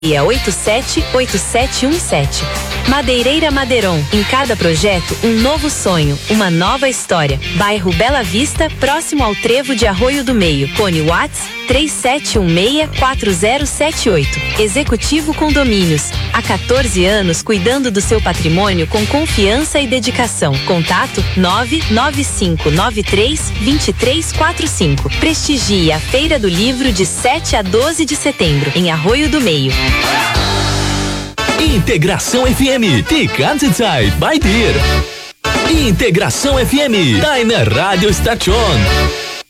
878717. Madeireira Madeiron. Em cada projeto, um novo sonho, uma nova história. Bairro Bela Vista, próximo ao trevo de Arroio do Meio. Fone Whats 37164078. Executivo Condomínios. Há 14 anos cuidando do seu patrimônio com confiança e dedicação. Contato 995932345. Prestigie a Feira do Livro de 7 a 12 de setembro, em Arroio do Meio. Integração FM, die ganze Zeit bei dir. Integração FM, deine Radiostation.